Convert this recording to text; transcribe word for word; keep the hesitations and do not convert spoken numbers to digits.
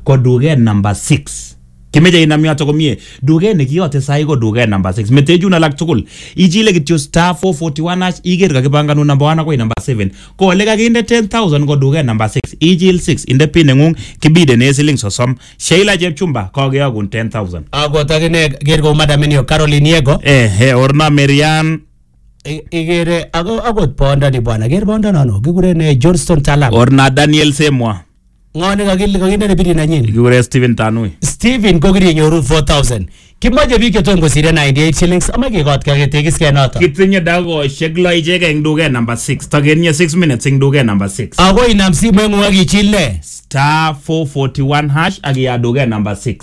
ko duket number six. Kimeje inam yoto komie. Duket nekiyote sai ko duket number six. Metejun alak tugul. Ichile kityo star four forty-one hash iger kakipanganu number one akoi number seven. Ko ole kakinde ten thousand ko duket number six. Ichil six inde pin nengung kibide ne siling sosom. Sheila Chepchumba kokeyogun ten thousand. Ako takine ger ko madam ni Caroline Yego. Eh eh orna Marian igere ako akot bonda ni bwana ger bonda nano kikure ne Johnston Talam orna Daniel Semwa ngone kakile kakinde ne bidi na nyini kikure Steven Tanui Steven kokiri nyoru four thousand kimaje bike ton kosire ninety-eight shillings ama kekot kaketekis kenoto kitinye dago sheglo icheke eng duket number six tagenye six minutes eng duket number six ako inam simu engu akichile star four forty-one hash akiya duket number six